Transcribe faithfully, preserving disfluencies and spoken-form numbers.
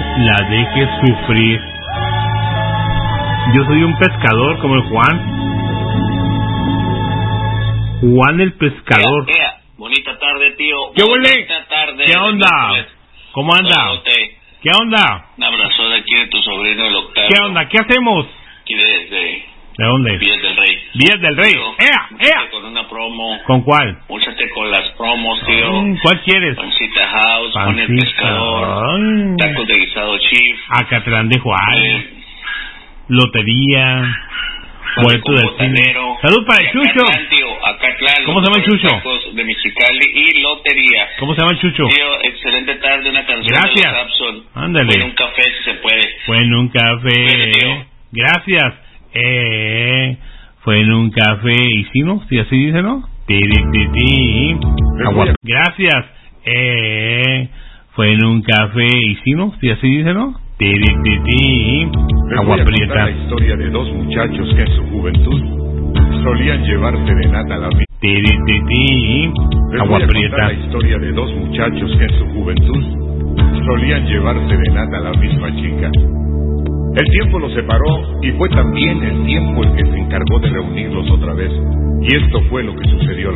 la dejes sufrir. Yo soy un pescador como el Juan. Juan el pescador. Ea, ea. Bonita tarde, tío. ¿Qué huele? Bonita tarde. ¿Qué onda? ¿Cómo anda? Oye, ¿Qué onda? un abrazo de aquí de tu sobrino, el Octavio. ¿Qué onda? ¿Qué hacemos? Aquí desde ¿De dónde? Vías del Rey. Vías del Rey. Tío, ¡Ea! ¡Ea! con una promo. ¿Con cuál? Úsate con las promos, tío. Mm, ¿Cuál quieres? Pancita House, con el Pancita. pescador. Ay. Tacos de guisado Chief. Acatlán de Juárez. Eh, Lotería. Boleto del cine. Salud para el Chucho. Acatlán, tío. Acatlán. ¿Cómo se llama el Chucho? Tacos de Mexicali y lotería. ¿Cómo se llama el Chucho? Tío, excelente tarde, una canción Gracias. de los Abson. Ándale. Con un café si se puede. Fue en un café. Bueno, tío. Gracias. Eh, fue en un café. ¿Y si no? Si así dice, ¿no? Tiri, ti, ti. Agua. Gracias. Eh, fue en un café. ¿Y si no? Si así dice, ¿no? Tiri, ti, ti. Agua prieta. La historia de dos muchachos que en su juventud solían llevar serenata a la misma. Tiri, ti, ti. Agua prieta. La historia de dos muchachos que en su juventud solían llevar serenata a la misma chica. El tiempo los separó y fue también el tiempo el que se encargó de reunirlos otra vez. Y esto fue lo que sucedió.